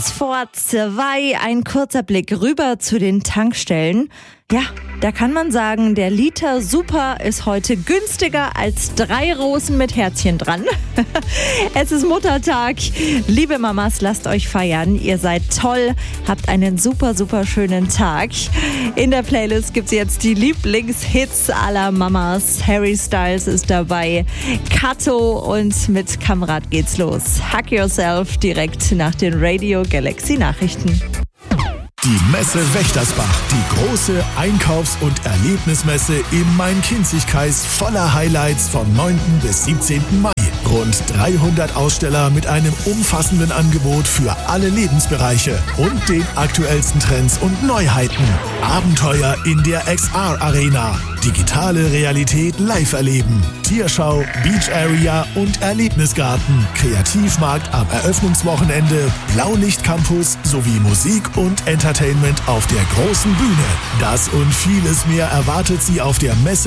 Kurz vor 2 ein kurzer Blick rüber zu den Tankstellen. Ja, da kann man sagen, der Liter Super ist heute günstiger als 3 Rosen mit Herzchen dran. Es ist Muttertag. Liebe Mamas, lasst euch feiern. Ihr seid toll, habt einen super, super schönen Tag. In der Playlist gibt's jetzt die Lieblingshits aller Mamas. Harry Styles ist dabei, Kato und mit Kamrat geht's los. Hug Yourself direkt nach den Radio Galaxy Nachrichten. Die Messe Wächtersbach, die große Einkaufs- und Erlebnismesse im Main-Kinzig-Kreis voller Highlights vom 9. bis 17. Mai. Rund 300 Aussteller mit einem umfassenden Angebot für alle Lebensbereiche und den aktuellsten Trends und Neuheiten. Abenteuer in der XR Arena, digitale Realität live erleben, Tierschau, Beach Area und Erlebnisgarten, Kreativmarkt am Eröffnungswochenende, Blaulicht-Campus sowie Musik und Entertainment auf der großen Bühne. Das und vieles mehr erwartet Sie auf der Messe